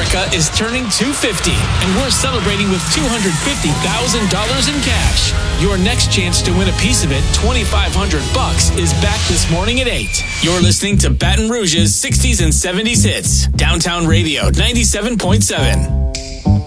America is turning 250, and we're celebrating with $250,000 in cash. Your next chance to win a piece of it, $2,500, is back this morning at 8. You're listening to Baton Rouge's 60s and 70s hits. Downtown Radio 97.7.